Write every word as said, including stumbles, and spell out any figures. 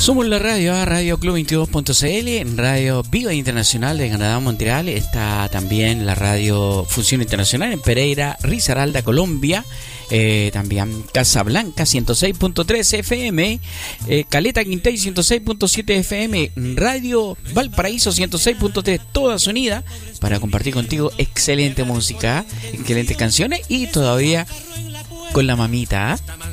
Somos la radio, ¿eh? Radio Club veintidós punto c l, Radio Viva Internacional de Canadá, Montreal. Está también la radio Fusión Internacional en Pereira, Risaralda, Colombia. Eh, también Casablanca ciento seis punto tres F M, eh, Caleta Quintay ciento seis punto siete F M, Radio Valparaíso ciento seis punto tres, todas unidas para compartir contigo excelente música, excelentes canciones y todavía con la mamita, ¿eh?